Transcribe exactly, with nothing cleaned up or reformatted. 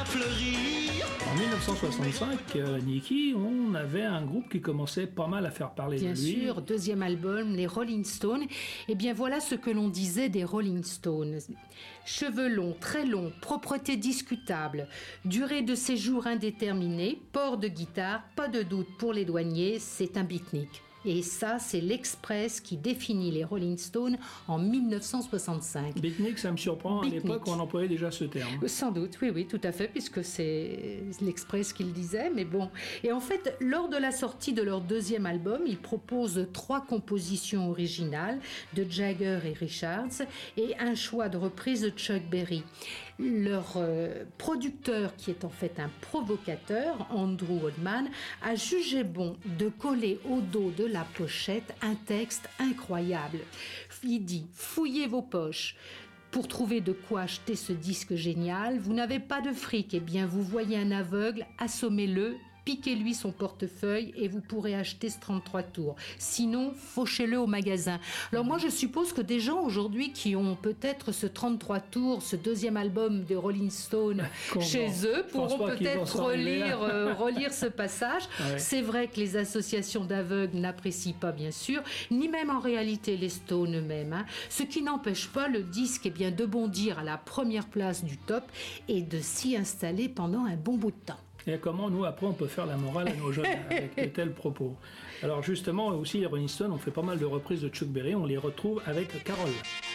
fleurir. En mille neuf cent soixante-cinq, euh, Niki, on avait un groupe qui commençait pas mal à faire parler Bien de lui. Bien sûr, deuxième album, les Rolling Stones. Eh bien voilà ce que l'on disait des Rolling Stones. Cheveux longs, très longs, propreté discutable, durée de séjour indéterminée, port de guitare, pas de doute pour les douaniers, c'est un beatnik. Et ça, c'est l'Express qui définit les Rolling Stones en mille neuf cent soixante-cinq. Beatnik, ça me surprend. Beatnik. À l'époque, on employait déjà ce terme. Sans doute, oui, oui, tout à fait, puisque c'est l'Express qui le disait, mais bon. Et en fait, lors de la sortie de leur deuxième album, ils proposent trois compositions originales de Jagger et Richards et un choix de reprise de Chuck Berry. Leur euh, producteur, qui est en fait un provocateur, Andrew Oldman, a jugé bon de coller au dos de la pochette un texte incroyable. Il dit « Fouillez vos poches ». Pour trouver de quoi acheter ce disque génial, vous n'avez pas de fric, eh bien vous voyez un aveugle, assommez-le, piquez-lui son portefeuille et vous pourrez acheter ce trente-trois tours. Sinon, fauchez-le au magasin. Alors moi, je suppose que des gens aujourd'hui qui ont peut-être ce trente-trois tours, ce deuxième album de Rolling Stone chez eux, pourront peut-être relire, euh, relire ce passage. Ouais. C'est vrai que les associations d'aveugles n'apprécient pas, bien sûr, ni même en réalité les Stones eux-mêmes. Hein. Ce qui n'empêche pas le disque eh bien, de bondir à la première place du top et de s'y installer pendant un bon bout de temps. Et comment, nous, après, on peut faire la morale à nos jeunes avec de tels propos. Alors, justement, aussi, les Rolling Stones ont fait pas mal de reprises de Chuck Berry. On les retrouve avec Carole.